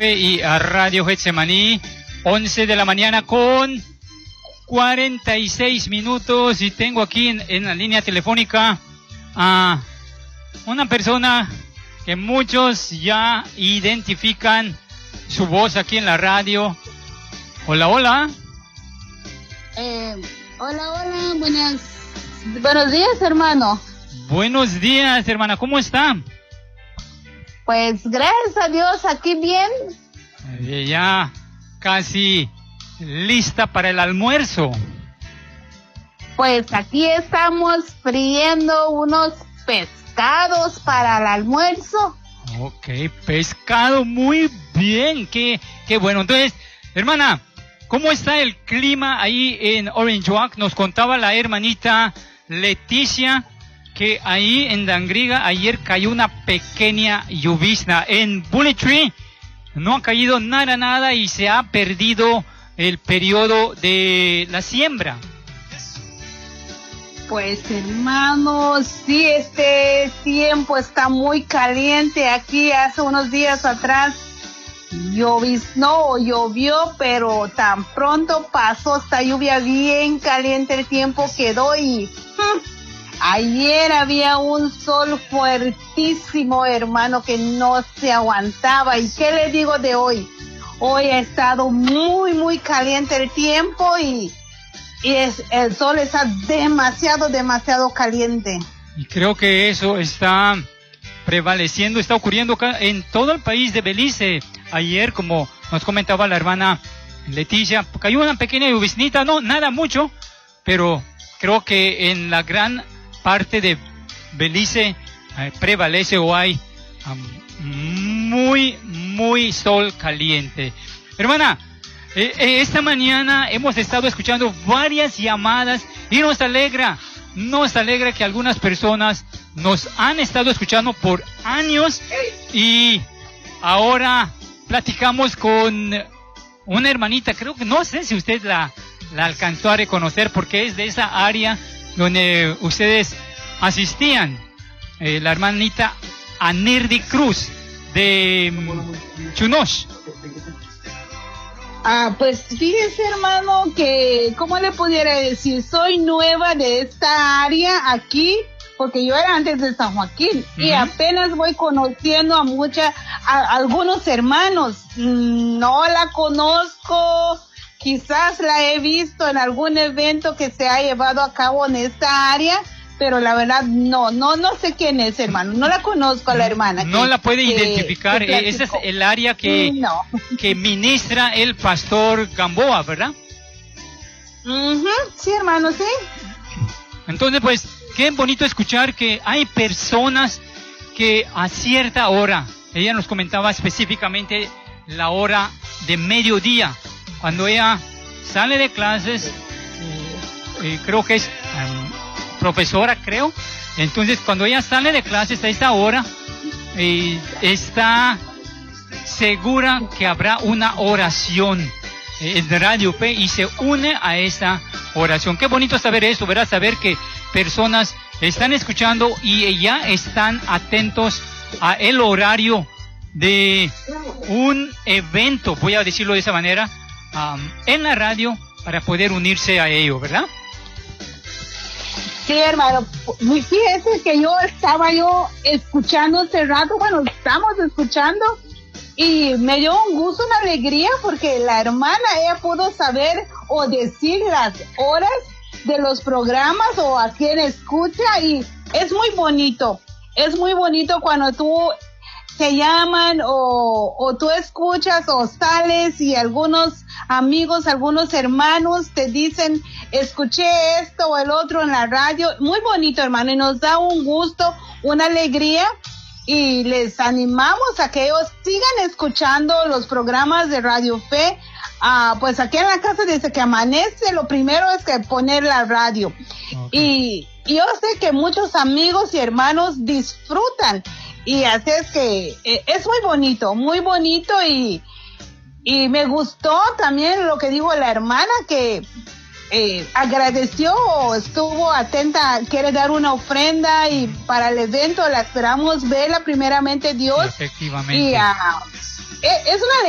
Fe y a Radio Getsemaní, 11 de la mañana con 46 minutos, y tengo aquí en la línea telefónica a una persona que muchos ya identifican su voz aquí en la radio. Hola, hola. Hola, buenos días, hermano. Buenos días, hermana, ¿cómo está? Pues gracias a Dios, aquí bien. Ya casi lista para el almuerzo. Pues aquí estamos friendo unos pescados para el almuerzo. Ok, pescado, muy bien, qué bueno. Entonces, hermana, ¿cómo está el clima ahí en Orange Walk? Nos contaba la hermanita Leticia que ahí en Dangriga ayer cayó una pequeña llovizna. En Bullet Tree no ha caído nada y se ha perdido el periodo de la siembra. Pues hermano, sí, este tiempo está muy caliente. Aquí hace unos días atrás llovió, pero tan pronto pasó esta lluvia bien caliente, el tiempo quedó y ayer había un sol fuertísimo, hermano, que no se aguantaba. ¿Y qué le digo de hoy? Hoy ha estado muy caliente el tiempo y el sol está demasiado caliente. Y creo que eso está prevaleciendo, está ocurriendo en todo el país de Belice. Ayer, como nos comentaba la hermana Leticia, cayó una pequeña lluviznita, no, nada mucho, pero creo que en la gran parte de Belice prevalece o hay muy sol caliente. Hermana, esta mañana hemos estado escuchando varias llamadas y nos alegra que algunas personas nos han estado escuchando por años, y ahora platicamos con una hermanita, creo que no sé si usted la alcanzó a reconocer porque es de esa área donde ustedes asistían, la hermanita Anerdi Cruz de Chunosh. Pues fíjese, hermano, que ¿cómo le pudiera decir? Soy nueva de esta área aquí, porque yo era antes de San Joaquín, y apenas voy conociendo a algunos hermanos. No la conozco, quizás la he visto en algún evento que se ha llevado a cabo en esta área, pero la verdad no sé quién es, hermano, no la conozco a la hermana. No la puede identificar, ese es el área que ministra el pastor Gamboa, ¿verdad? Sí, hermano, sí. Entonces, pues, qué bonito escuchar que hay personas que a cierta hora, ella nos comentaba específicamente la hora de mediodía, cuando ella sale de clases, creo que es profesora, creo. Entonces, cuando ella sale de clases a esta hora, está segura que habrá una oración en Radio P y se une a esa oración. Qué bonito saber eso, ¿verdad? Saber que personas están escuchando y ya están atentos a el horario de un evento, voy a decirlo de esa manera, en la radio, para poder unirse a ello, ¿verdad? Sí, hermano, fíjese que estaba escuchando hace rato, estamos escuchando, y me dio un gusto, una alegría, porque la hermana, ella pudo saber o decir las horas de los programas o a quién escucha, y es muy bonito cuando tú te llaman o tú escuchas o sales y algunos amigos, algunos hermanos te dicen, escuché esto o el otro en la radio. Muy bonito, hermano, y nos da un gusto, una alegría, y les animamos a que ellos sigan escuchando los programas de Radio Fe. Pues aquí en la casa, desde que amanece, lo primero es que poner la radio. Okay. Y yo sé que muchos amigos y hermanos disfrutan, y así es que es muy bonito, y me gustó también lo que dijo la hermana, que agradeció, estuvo atenta, quiere dar una ofrenda, y para el evento la esperamos verla primeramente Dios. Efectivamente. Y es una